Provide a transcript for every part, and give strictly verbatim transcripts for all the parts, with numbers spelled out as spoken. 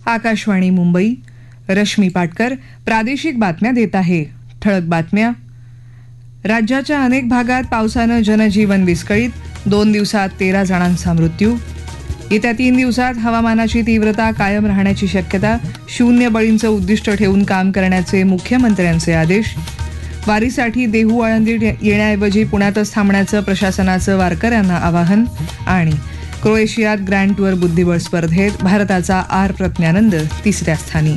आकाशवाणी मुंबई. रश्मी पाटकर प्रादेशिक बातम्या देत आहे. ठळक बातम्या. राज्याच्या अनेक भागात पावसानं जनजीवन विस्कळीत. दोन दिवसात तेरा जणांचा मृत्यू. येत्या तीन दिवसात हवामानाची तीव्रता कायम राहण्याची शक्यता. शून्य बळींचं उद्दिष्ट ठेवून काम करण्याचे मुख्यमंत्र्यांचे आदेश. वारीसाठी देहू आळंदी येण्याऐवजी पुण्यातच थांबण्याचं प्रशासनाचं वारकऱ्यांना आवाहन. आणि क्रोएशियात ग्रँड टूर बुद्धिबळ स्पर्धेत भारताचा आर प्रज्ञानंद तिसऱ्या स्थानी.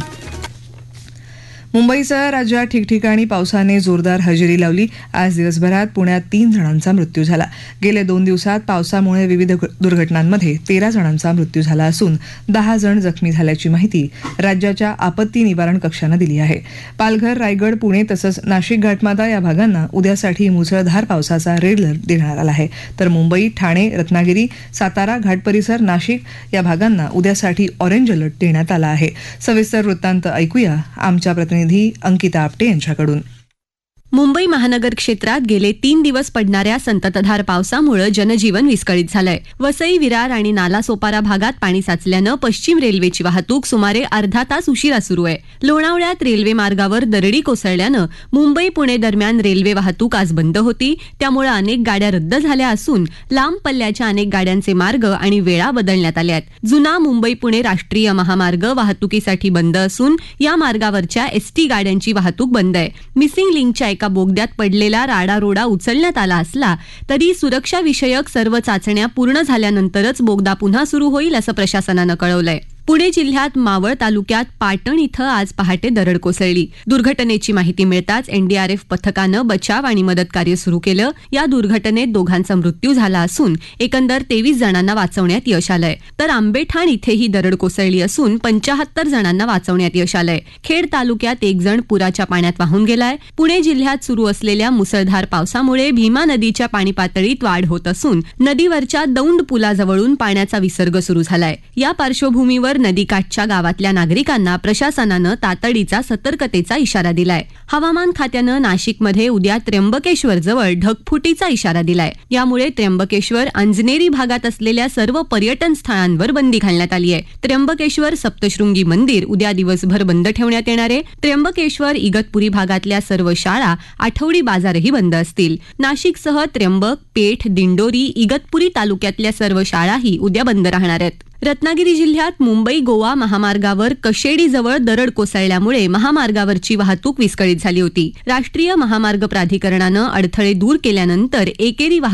मुंबईसह राज्यात ठिकठिकाणी पावसाने जोरदार हजेरी लावली. आज दिवसभरात पुण्यात तीन जणांचा मृत्यू झाला. गेल्या दोन दिवसात पावसामुळे विविध दुर्घटनांमध्ये तेरा जणांचा मृत्यू झाला असून दहा जण जखमी झाल्याची माहिती राज्याच्या आपत्ती निवारण कक्षानं दिली आहे. पालघर, रायगड, पुणे तसंच नाशिक घाटमाता या भागांना उद्यासाठी मुसळधार पावसाचा रेड अलर्ट देण्यात आला आहे. तर मुंबई, ठाणे, रत्नागिरी, सातारा, घाट परिसर, नाशिक या भागांना उद्यासाठी ऑरेंज अलर्ट देण्यात आला आहे. सविस्तर वृत्तांत ऐकूया आमच्या प्रतिनिधी अंकिता आपटे यांच्याकडून. मुंबई महानगर क्षेत्रात गेले तीन दिवस पडणाऱ्या संततधार पावसामुळे जनजीवन विस्कळीत झालंय. वसई, विरार आणि नालासोपारा भागात पाणी साचल्यानं पश्चिम रेल्वेची वाहतूक सुमारे अर्धा तास उशिरा सुरू आहे. लोणावळ्यात रेल्वे मार्गावर दरडी कोसळल्यानं मुंबई पुणे दरम्यान रेल्वे वाहतूक आज बंद होती. त्यामुळे अनेक गाड्या रद्द झाल्या असून लांब पल्ल्याच्या अनेक गाड्यांचे मार्ग आणि वेळा बदलण्यात आल्या आहेत. जुना मुंबई पुणे राष्ट्रीय महामार्ग वाहतुकीसाठी बंद असून या मार्गावरच्या एसटी गाड्यांची वाहतूक बंद आहे. मिसिंग लिंकच्या एका बोगद्यात पडलेला राडारोडा उचलण्यात आला असला तरी सुरक्षा विषयक सर्व चाचण्या पूर्ण झाल्यानंतरच बोगदा पुन्हा सुरू होईल असं प्रशासनानं कळवलंय. पुणे जिल्ह्यात मावळ तालुक्यात पाटण इथं आज पहाटे दरड कोसळली. दुर्घटनेची माहिती मिळताच एनडीआरएफ पथकानं बचाव आणि मदत कार्य सुरू केलं. या दुर्घटनेत दोघांचा मृत्यू झाला असून एकंदर तेवीस जणांना वाचवण्यात यश आलंय. तर आंबेठाण इथेही दरड कोसळली असून पंचाहत्तर जणांना वाचवण्यात यश आलंय. खेड तालुक्यात एक जण पुराच्या पाण्यात वाहून गेलाय. पुणे जिल्ह्यात सुरू असलेल्या मुसळधार पावसामुळे भीमा नदीच्या पाणी पातळीत वाढ होत असून नदीवरच्या दौंड पुलाजवळून पाण्याचा विसर्ग सुरू झालाय. या पार्श्वभूमीवर नदीकाठच्या गावातल्या नागरिकांना प्रशासनानं तातडीचा सतर्कतेचा इशारा दिलाय. हवामान खात्यानं नाशिकमध्ये उद्या त्र्यंबकेश्वर जवळ ढगफुटीचा इशारा दिलाय. यामुळे त्र्यंबकेश्वर, अंजनेरी भागात असलेल्या सर्व पर्यटन स्थळांवर बंदी घालण्यात आली आहे. त्र्यंबकेश्वर सप्तशृंगी मंदिर उद्या दिवसभर बंद ठेवण्यात येणार आहे. त्र्यंबकेश्वर, इगतपुरी भागातल्या सर्व शाळा, आठवडी बाजारही बंद असतील. नाशिकसह त्र्यंबक, पेठ, दिंडोरी, इगतपुरी तालुक्यातल्या सर्व शाळाही उद्या बंद राहणार आहेत. रत्नागिरी जिल्ह्यात मुंबई गोवा महामार्गावर कशेडीजवळ दरड कोसळल्यामुळे महामार्गावरची वाहतूक विस्कळीत झाली होती. राष्ट्रीय महामार्ग प्राधिकरणानं अडथळे दूर केल्यानंतर एकेरी